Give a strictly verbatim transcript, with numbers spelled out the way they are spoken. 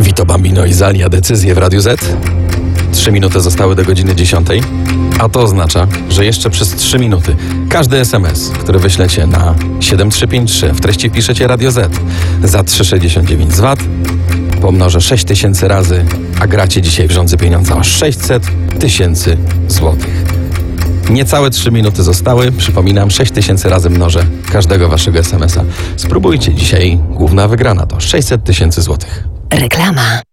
Vito Bambino i Zalia, decyzje w Radiu Z. Trzy minuty zostały do godziny dziesiątej, a to oznacza, że jeszcze przez trzy minuty każdy es em es, który wyślecie na siedem trzy pięć trzy, w treści wpiszecie Radio Z za trzy sześćdziesiąt dziewięć z V A T, pomnożę sześć tysięcy razy, a gracie dzisiaj w rządzy pieniądza o sześćset tysięcy złotych. Niecałe trzy minuty zostały. Przypominam, sześć tysięcy razy mnożę każdego waszego es em es a. Spróbujcie dzisiaj. Główna wygrana to sześćset tysięcy złotych. Reklama.